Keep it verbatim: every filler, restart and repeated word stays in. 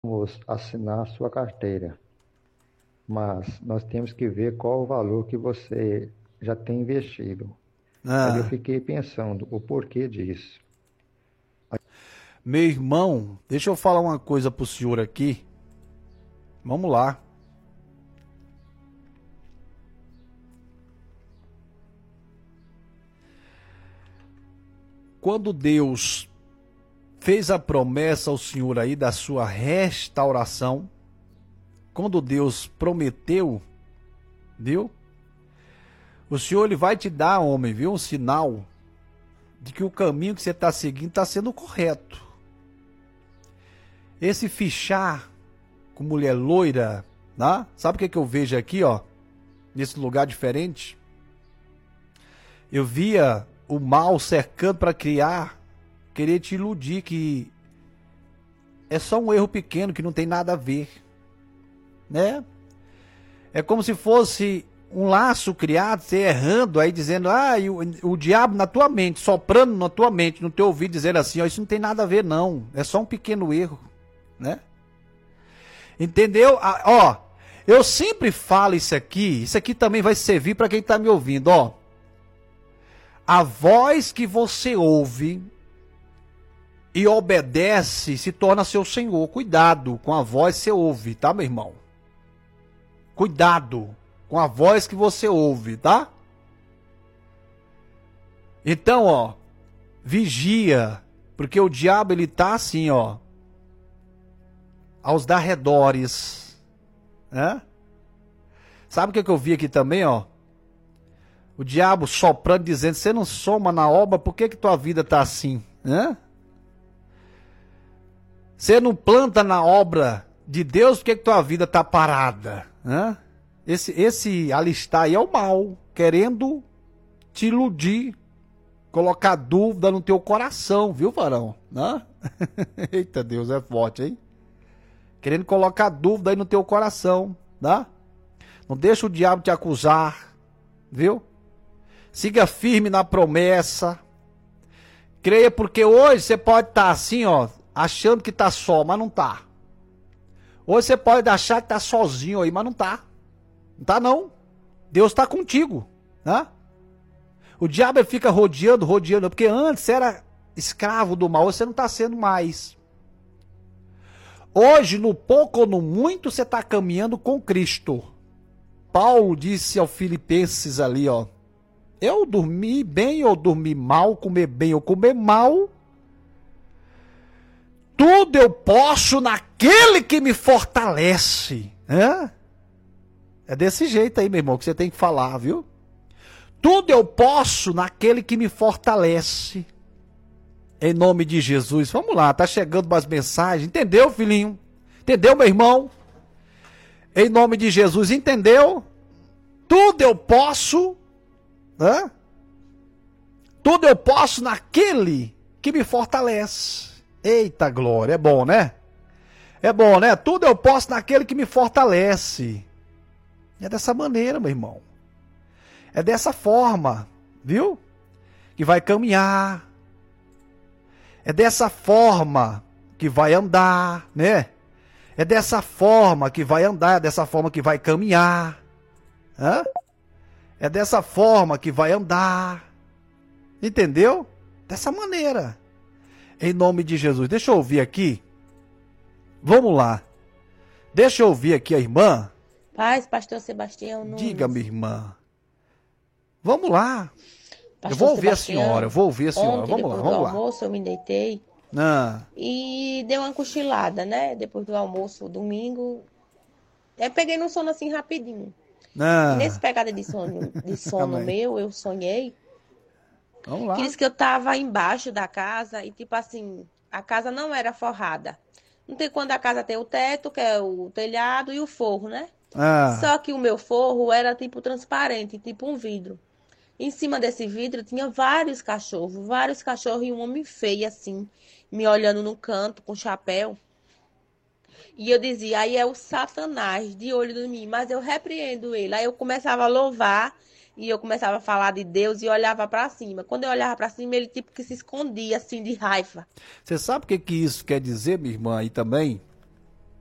Vamos assinar sua carteira, mas nós temos que ver qual o valor que você já tem investido. Aí eu Ah, fiquei pensando o porquê disso. meu irmão, deixa eu falar uma coisa pro senhor aqui. Vamos lá. Quando Deus fez a promessa ao senhor aí da sua restauração, quando Deus prometeu, viu? O senhor ele vai te dar, homem, viu? Um sinal de que o caminho que você está seguindo está sendo correto. Esse fichar com mulher loira, né? Sabe o que, que eu vejo aqui, ó? Nesse lugar diferente? Eu via o mal cercando para criar, querer te iludir que é só um erro pequeno que não tem nada a ver, né? É como se fosse um laço criado, você errando aí, dizendo, ah, e o, o diabo na tua mente, soprando na tua mente, no teu ouvido, dizendo assim, ó, isso não tem nada a ver não, é só um pequeno erro, né? Entendeu? Ah, ó, eu sempre falo isso aqui, isso aqui também vai servir para quem tá me ouvindo, ó. A voz que você ouve e obedece se torna seu senhor. Cuidado com a voz que você ouve, tá, meu irmão? Cuidado com a voz que você ouve, tá? Então, ó, vigia, porque o diabo ele tá assim, ó, aos arredores, né? Sabe o que, que eu vi aqui também, ó? O diabo soprando, dizendo, você não soma na obra, por que que tua vida tá assim, né? Você não planta na obra de Deus, por que que tua vida tá parada, né? Esse, esse alistar aí é o mal, querendo te iludir, colocar dúvida no teu coração, viu, varão? Né? Eita Deus, é forte, hein? Querendo colocar dúvida aí no teu coração, tá? Não deixa o diabo te acusar, viu? Siga firme na promessa. Creia, porque hoje você pode estar assim, ó, achando que tá só, mas não tá. Hoje você pode achar que tá sozinho aí, mas não tá. Não tá não. Deus tá contigo, né? O diabo fica rodeando, rodeando, porque antes você era escravo do mal, hoje você não tá sendo mais. Hoje, no pouco ou no muito, você tá caminhando com Cristo. Paulo disse ao Filipenses ali, ó, eu dormi bem ou dormi mal, comer bem ou comer mal, tudo eu posso naquele que me fortalece. É? É desse jeito aí, meu irmão, que você tem que falar, viu? Tudo eu posso naquele que me fortalece. Em nome de Jesus. Vamos lá, tá chegando umas mensagens. Entendeu, filhinho? Entendeu, meu irmão? Em nome de Jesus, entendeu? Tudo eu posso, né? Tudo eu posso naquele que me fortalece. Eita glória, é bom, né? É bom, né? Tudo eu posso naquele que me fortalece. É dessa maneira, meu irmão. É dessa forma, viu? Que vai caminhar. É dessa forma que vai andar, né? É dessa forma que vai andar, é dessa forma que vai caminhar. Hã? É dessa forma que vai andar. Entendeu? Dessa maneira. Em nome de Jesus. Deixa eu ouvir aqui. Vamos lá. Deixa eu ouvir aqui a irmã. Paz, pastor Sebastião Diga, Nunes. minha irmã. Vamos lá. Eu Pastor vou ouvir a Sebastião, senhora, eu vou ouvir a senhora. ontem, Vamos lá, depois do vamos lá. almoço, eu me deitei Ah, e dei uma cochilada, né? Depois do almoço, domingo. Eu peguei no sono assim rapidinho. E nesse ah, pegada de sono, de sono amém. meu, eu sonhei Vamos que lá. disse que eu tava embaixo da casa e, tipo assim, a casa não era forrada. Não tem quando a casa tem o teto, que é o telhado, e o forro, né? Ah, Só que o meu forro era tipo transparente, tipo um vidro. Em cima desse vidro tinha vários cachorros, vários cachorros e um homem feio assim, me olhando no canto com chapéu. E eu dizia, aí é o Satanás de olho em mim, mas eu repreendo ele. Aí eu começava a louvar e eu começava a falar de Deus e olhava para cima. Quando eu olhava para cima, ele tipo que se escondia assim de raiva. você sabe o que, que isso quer dizer, minha irmã, aí também?